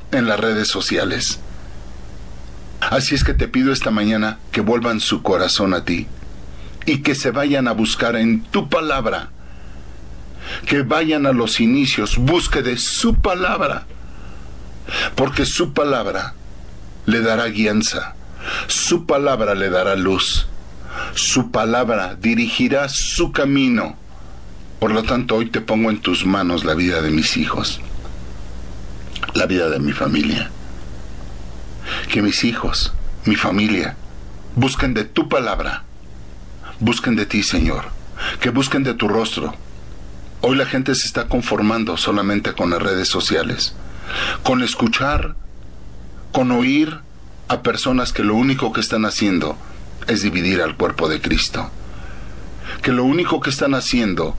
en las redes sociales. Así es que te pido esta mañana que vuelvan su corazón a ti y que se vayan a buscar en tu palabra, que vayan a los inicios, busque de su palabra, porque su palabra le dará guianza, su palabra le dará luz, su palabra dirigirá su camino. Por lo tanto, hoy te pongo en tus manos la vida de mis hijos, la vida de mi familia. Que mis hijos, mi familia, busquen de tu palabra, busquen de ti, Señor, que busquen de tu rostro. Hoy la gente se está conformando solamente con las redes sociales, con escuchar, con oír a personas que lo único que están haciendo es dividir al cuerpo de Cristo. Que lo único que están haciendo,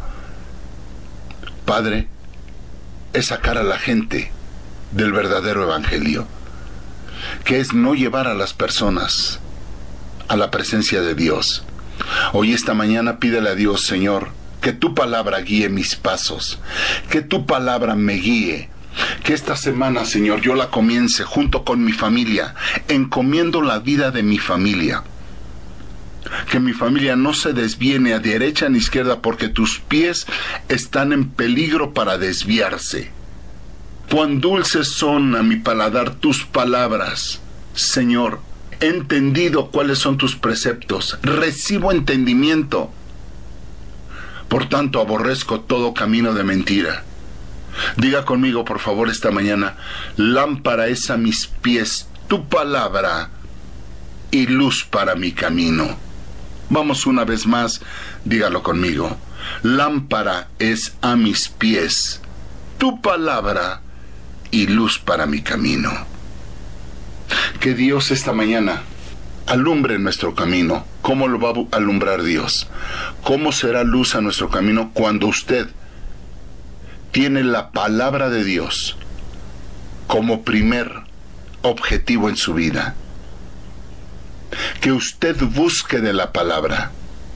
Padre, es sacar a la gente del verdadero evangelio, que es no llevar a las personas a la presencia de Dios. Hoy esta mañana pídele a Dios, Señor, que tu palabra guíe mis pasos, que tu palabra me guíe, que esta semana, Señor, yo la comience junto con mi familia, encomiendo la vida de mi familia. Que mi familia no se desvíe ni a derecha ni a izquierda, porque tus pies están en peligro para desviarse. Cuán dulces son a mi paladar tus palabras, Señor. He entendido cuáles son tus preceptos, recibo entendimiento. Por tanto, aborrezco todo camino de mentira. Diga conmigo, por favor, esta mañana: lámpara es a mis pies tu palabra y luz para mi camino. Vamos una vez más, dígalo conmigo: lámpara es a mis pies tu palabra y luz para mi camino. Que Dios esta mañana alumbre nuestro camino. ¿Cómo lo va a alumbrar Dios? ¿Cómo será luz a nuestro camino? Cuando usted tiene la palabra de Dios como primer objetivo en su vida. Que usted busque de la palabra,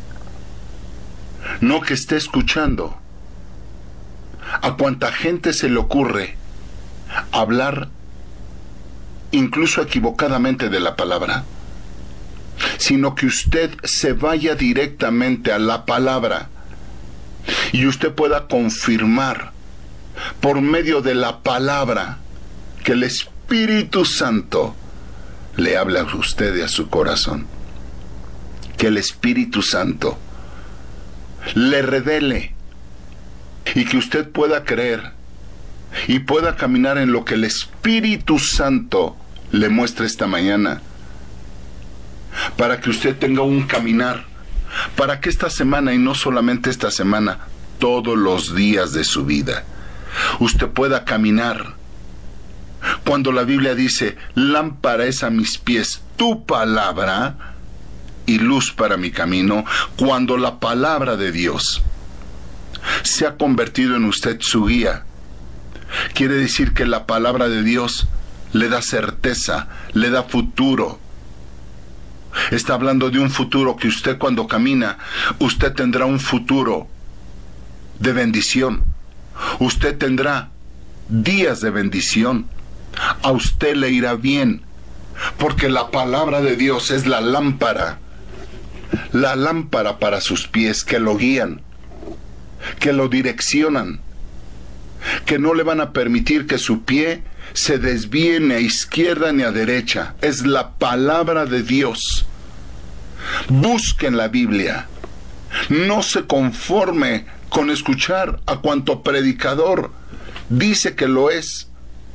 no que esté escuchando a cuanta gente se le ocurre hablar incluso equivocadamente de la palabra, sino que usted se vaya directamente a la palabra y usted pueda confirmar por medio de la palabra que el Espíritu Santo le habla a usted y a su corazón. Que el Espíritu Santo le revele y que usted pueda creer y pueda caminar en lo que el Espíritu Santo le muestra esta mañana, para que usted tenga un caminar, para que esta semana, y no solamente esta semana, todos los días de su vida, usted pueda caminar. Cuando la Biblia dice: lámpara es a mis pies tu palabra y luz para mi camino, cuando la palabra de Dios se ha convertido en usted su guía, quiere decir que la palabra de Dios le da certeza, le da futuro. Está hablando de un futuro que usted, cuando camina, usted tendrá un futuro de bendición. Usted tendrá días de bendición. A usted le irá bien, porque la palabra de Dios es la lámpara para sus pies, que lo guían, que lo direccionan, que no le van a permitir que su pie se desvíe ni a izquierda ni a derecha. Es la palabra de Dios. Busquen la Biblia. No se conforme con escuchar a cuanto predicador dice que lo es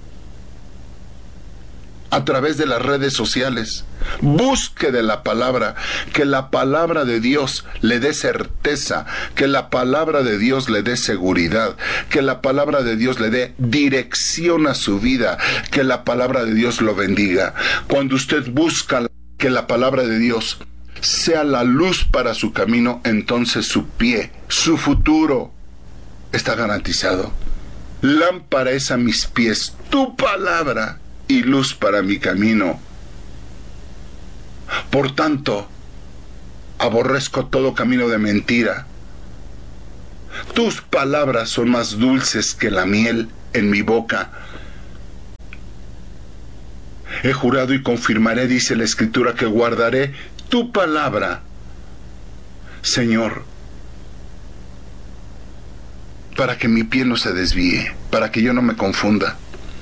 a través de las redes sociales. Busque de la palabra, que la palabra de Dios le dé certeza, que la palabra de Dios le dé seguridad, que la palabra de Dios le dé dirección a su vida, que la palabra de Dios lo bendiga. Cuando usted busca que la palabra de Dios sea la luz para su camino, entonces su pie, su futuro está garantizado. Lámpara es a mis pies tu palabra y luz para mi camino. Por tanto, aborrezco todo camino de mentira. Tus palabras son más dulces que la miel en mi boca. He jurado y confirmaré, dice la Escritura, que guardaré tu palabra, Señor, para que mi pie no se desvíe, para que yo no me confunda,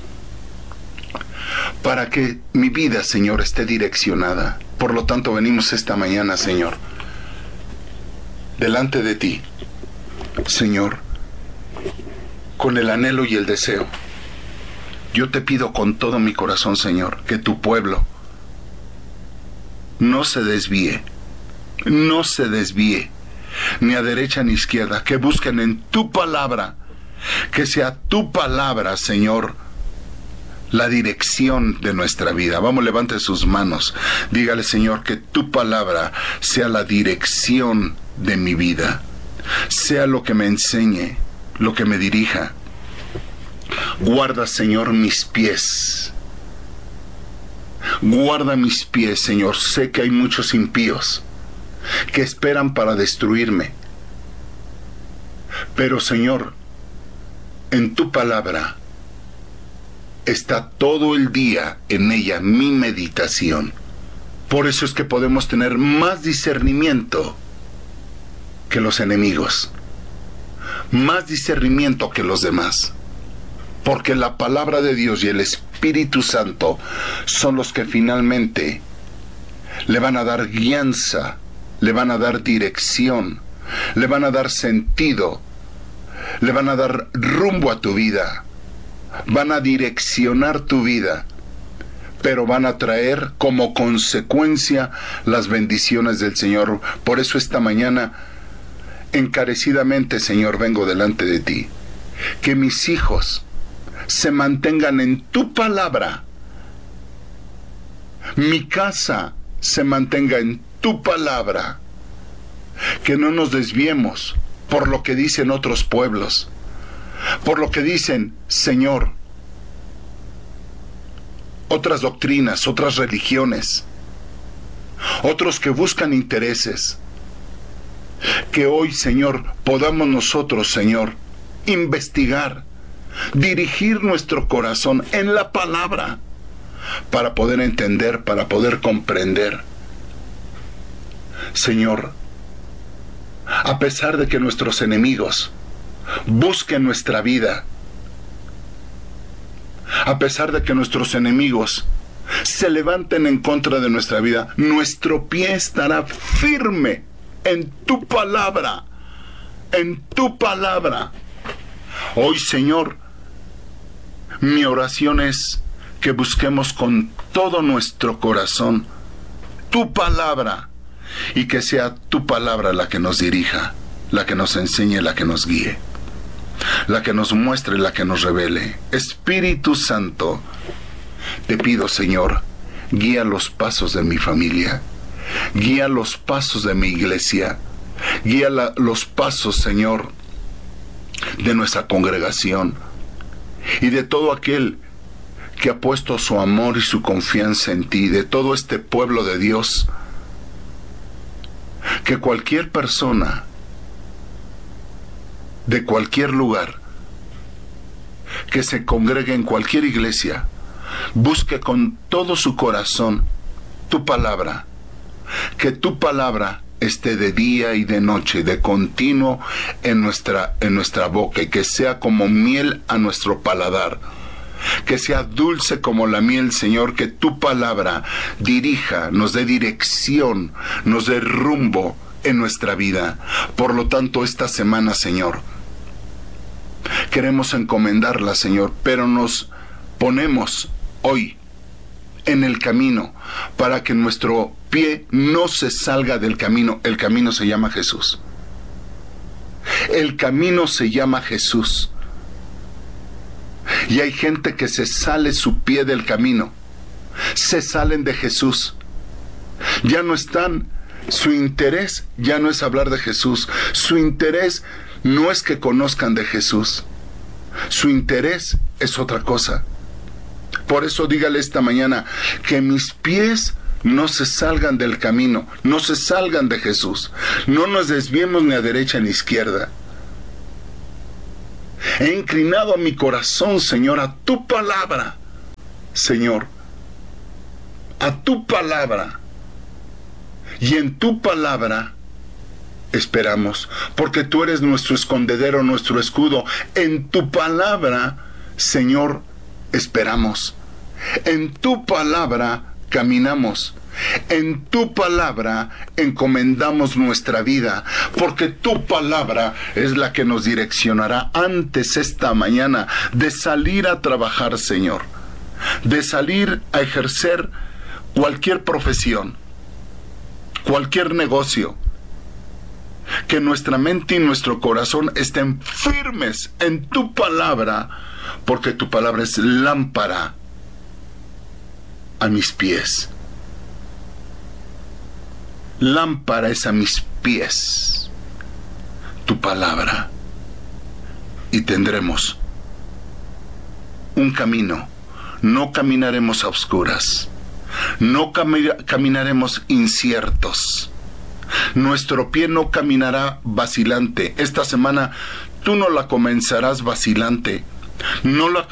para que mi vida, Señor, esté direccionada. Por lo tanto, venimos esta mañana, Señor, delante de ti, Señor, con el anhelo y el deseo. Yo te pido con todo mi corazón, Señor, que tu pueblo no se desvíe, ni a derecha ni a izquierda, que busquen en tu palabra, que sea tu palabra, Señor, la dirección de nuestra vida. Vamos, levante sus manos, dígale, Señor, que tu palabra sea la dirección de mi vida, sea lo que me enseñe, lo que me dirija. Guarda, Señor, mis pies. Guarda mis pies, Señor. Sé que hay muchos impíos que esperan para destruirme. Pero, Señor, en tu palabra está todo el día en ella mi meditación. Por eso es que podemos tener más discernimiento que los enemigos, más discernimiento que los demás. Porque la palabra de Dios y el Espíritu Santo son los que finalmente le van a dar guianza, le van a dar dirección, le van a dar sentido, le van a dar rumbo a tu vida, van a direccionar tu vida, pero van a traer como consecuencia las bendiciones del Señor. Por eso esta mañana, encarecidamente, Señor, vengo delante de ti. Que mis hijos se mantengan en tu palabra. Mi casa se mantenga en tu palabra. Que no nos desviemos por lo que dicen otros pueblos, por lo que dicen, Señor, otras doctrinas, otras religiones, otros que buscan intereses. Que hoy, Señor, podamos nosotros, Señor, investigar, dirigir nuestro corazón en la palabra para poder entender, para poder comprender. Señor, a pesar de que nuestros enemigos busquen nuestra vida, a pesar de que nuestros enemigos se levanten en contra de nuestra vida, nuestro pie estará firme en tu palabra, en tu palabra. Hoy, Señor, mi oración es que busquemos con todo nuestro corazón tu palabra y que sea tu palabra la que nos dirija, la que nos enseñe, la que nos guíe, la que nos muestre, la que nos revele. Espíritu Santo, te pido, Señor, guía los pasos de mi familia, guía los pasos de mi iglesia, guía los pasos, Señor, de nuestra congregación y de todo aquel que ha puesto su amor y su confianza en ti, de todo este pueblo de Dios. Que cualquier persona de cualquier lugar que se congregue en cualquier iglesia busque con todo su corazón tu palabra, que tu palabra esté de día y de noche, de continuo en nuestra boca, y que sea como miel a nuestro paladar, que sea dulce como la miel, Señor, que tu palabra dirija, nos dé dirección, nos dé rumbo en nuestra vida. Por lo tanto, esta semana, Señor, queremos encomendarla, Señor, pero nos ponemos hoy en el camino para que nuestro pie no se salga del camino. El camino se llama Jesús. El camino se llama Jesús. Y hay gente que se sale su pie del camino, se salen de Jesús. Ya no están, su interés ya no es hablar de Jesús, su interés no es que conozcan de Jesús, su interés es otra cosa. Por eso dígale esta mañana, que mis pies no se salgan del camino, no se salgan de Jesús, no nos desviemos ni a derecha ni a izquierda. He inclinado mi corazón, Señor, a tu palabra, Señor, a tu palabra. Y en tu palabra esperamos, porque tú eres nuestro escondedero, nuestro escudo. En tu palabra, Señor, esperamos. En tu palabra caminamos. En tu palabra encomendamos nuestra vida, porque tu palabra es la que nos direccionará antes esta mañana de salir a trabajar, Señor, de salir a ejercer cualquier profesión, cualquier negocio. Que nuestra mente y nuestro corazón estén firmes en tu palabra, porque tu palabra es lámpara a mis pies. Lámpara es a mis pies tu palabra, y tendremos un camino. No caminaremos a oscuras, no caminaremos inciertos. Nuestro pie no caminará vacilante. Esta semana tú no la comenzarás vacilante. No la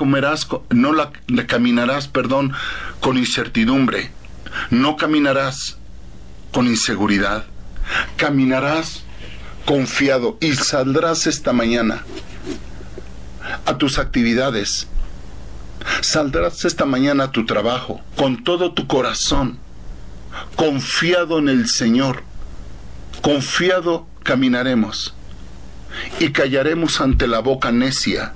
caminarás, con incertidumbre. No caminarás con inseguridad. Caminarás confiado y saldrás esta mañana a tus actividades. Saldrás esta mañana a tu trabajo con todo tu corazón, confiado en el Señor. Confiado caminaremos y callaremos ante la boca necia,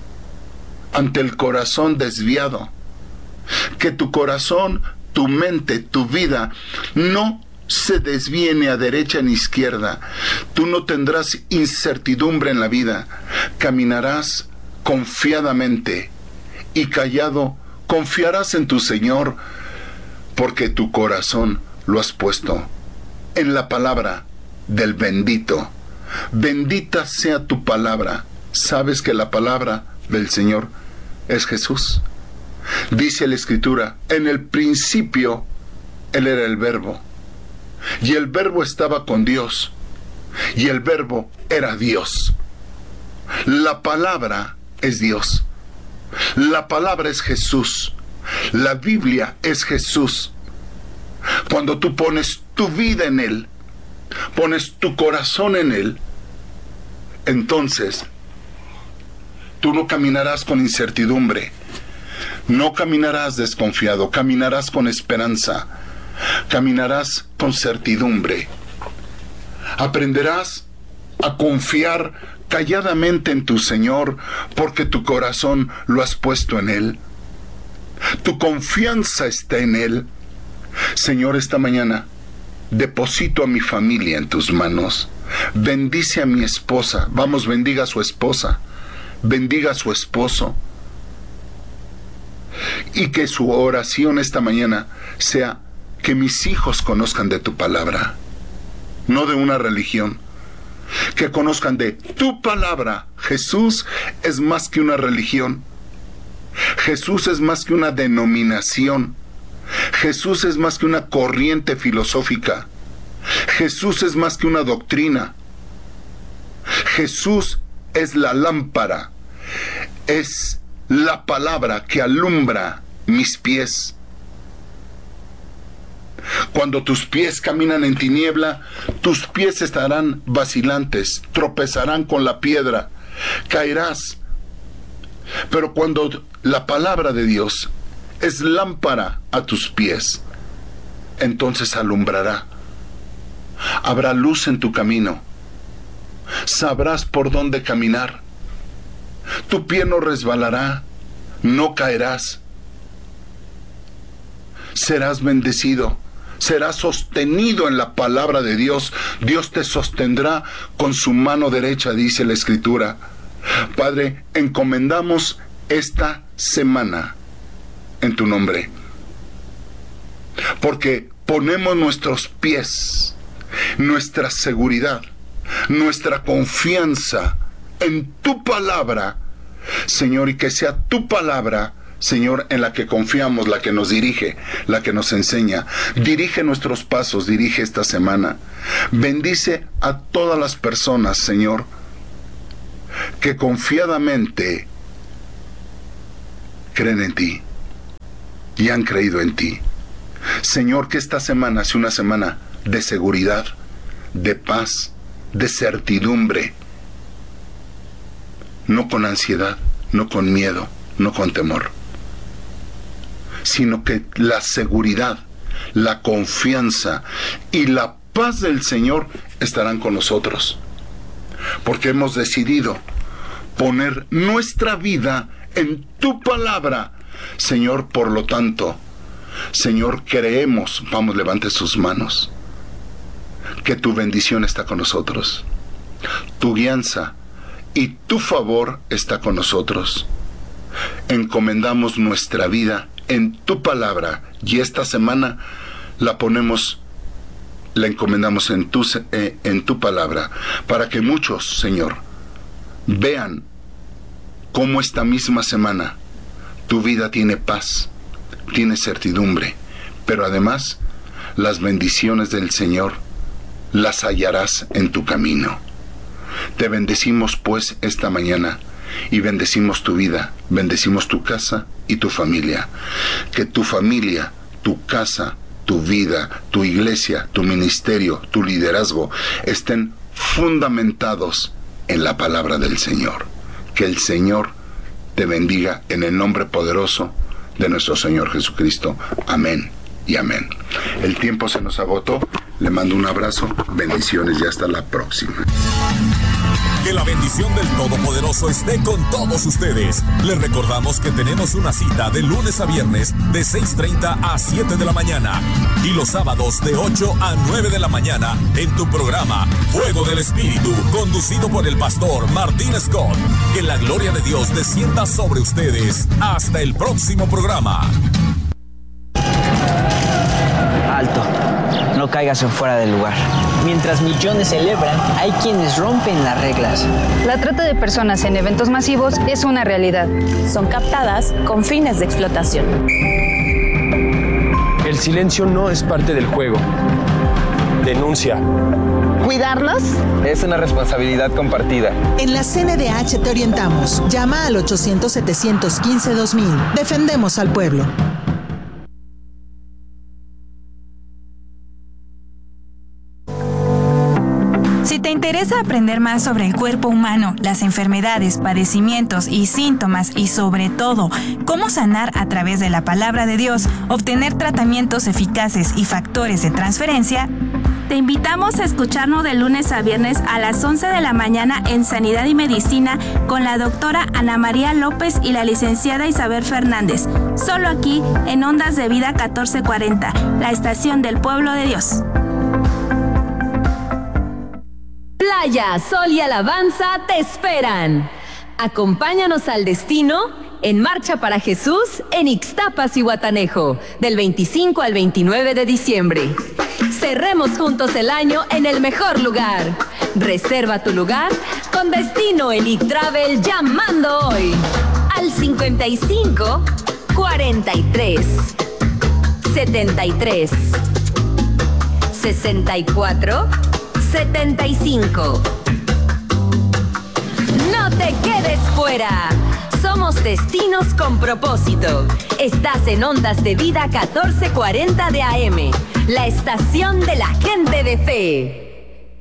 ante el corazón desviado. Que tu corazón, tu mente, tu vida no se desvíe ni a derecha ni a izquierda. Tú no tendrás incertidumbre en la vida. Caminarás confiadamente y callado. Confiarás en tu Señor, porque tu corazón lo has puesto en la palabra del bendito. Bendita sea tu palabra. ¿Sabes que la palabra del Señor es Jesús? Dice la Escritura, en el principio Él era el Verbo, y el Verbo estaba con Dios, y el Verbo era Dios. La palabra es Dios. La palabra es Jesús. La Biblia es Jesús. Cuando tú pones tu vida en Él, pones tu corazón en Él, entonces tú no caminarás con incertidumbre, no caminarás desconfiado, caminarás con esperanza, caminarás con certidumbre. Aprenderás a confiar calladamente en tu Señor, porque tu corazón lo has puesto en Él. Tu confianza está en Él. Señor, esta mañana deposito a mi familia en tus manos. Bendice a mi esposa. Vamos, bendiga a su esposa. Bendiga a su esposo. Y que su oración esta mañana sea que mis hijos conozcan de tu palabra, no de una religión. Que conozcan de tu palabra. Jesús es más que una religión. Jesús es más que una denominación. Jesús es más que una corriente filosófica. Jesús es más que una doctrina. Jesús es la lámpara. Es la palabra que alumbra mis pies. Cuando tus pies caminan en tiniebla, tus pies estarán vacilantes, tropezarán con la piedra, caerás. Pero cuando la palabra de Dios es lámpara a tus pies, entonces alumbrará. Habrá luz en tu camino. Sabrás por dónde caminar. Tu pie no resbalará, no caerás. Serás bendecido. Serás sostenido en la palabra de Dios. Dios te sostendrá con su mano derecha, dice la Escritura. Padre, encomendamos esta semana en tu nombre, porque ponemos nuestros pies, nuestra seguridad, nuestra confianza en tu palabra, Señor, y que sea tu palabra, Señor, en la que confiamos, la que nos dirige, la que nos enseña. Dirige nuestros pasos, dirige esta semana. Bendice a todas las personas, Señor, que confiadamente creen en ti y han creído en ti. Señor, que esta semana sea una semana de seguridad, de paz, de certidumbre, no con ansiedad, no con miedo, no con temor, sino que la seguridad, la confianza y la paz del Señor estarán con nosotros, porque hemos decidido poner nuestra vida en tu palabra, Señor. Por lo tanto, Señor, creemos, vamos, levante sus manos, que tu bendición está con nosotros, tu guianza y tu favor está con nosotros. Encomendamos nuestra vida en tu palabra y esta semana la encomendamos en tu palabra, para que muchos, Señor, vean cómo esta misma semana tu vida tiene paz, tiene certidumbre, pero además las bendiciones del Señor las hallarás en tu camino. Te bendecimos pues esta mañana y bendecimos tu vida, bendecimos tu casa y tu familia. Que tu familia, tu casa, tu vida, tu iglesia, tu ministerio, tu liderazgo estén fundamentados en la palabra del Señor. Que el Señor te bendiga en el nombre poderoso de nuestro Señor Jesucristo. Amén y amén. El tiempo se nos agotó. Le mando un abrazo, bendiciones y hasta la próxima. Que la bendición del Todopoderoso esté con todos ustedes. Les recordamos que tenemos una cita de lunes a viernes de 6:30 a 7 de la mañana y los sábados de 8 a 9 de la mañana en tu programa Fuego del Espíritu, conducido por el pastor Martín Scott. Que la gloria de Dios descienda sobre ustedes. Hasta el próximo programa. Alto, no caigas en fuera del lugar. Mientras millones celebran, hay quienes rompen las reglas. La trata de personas en eventos masivos es una realidad. Son captadas con fines de explotación. El silencio no es parte del juego. Denuncia. ¿Cuidarnos? Es una responsabilidad compartida. En la CNDH te orientamos. Llama al 800-715-2000. Defendemos al pueblo. Si te interesa aprender más sobre el cuerpo humano, las enfermedades, padecimientos y síntomas y sobre todo, cómo sanar a través de la palabra de Dios, obtener tratamientos eficaces y factores de transferencia, te invitamos a escucharnos de lunes a viernes a las 11 de la mañana en Sanidad y Medicina con la doctora Ana María López y la licenciada Isabel Fernández. Solo aquí en Ondas de Vida 1440, la estación del pueblo de Dios. Playa, sol y alabanza te esperan. Acompáñanos al destino en Marcha para Jesús en Ixtapas y Guatanejo, del 25 al 29 de diciembre. Cerremos juntos el año en el mejor lugar. Reserva tu lugar con Destino Elite Travel llamando hoy al 55 43 73 64 75. No te quedes fuera. Somos destinos con propósito. Estás en Ondas de Vida 1440 de AM, la estación de la gente de fe.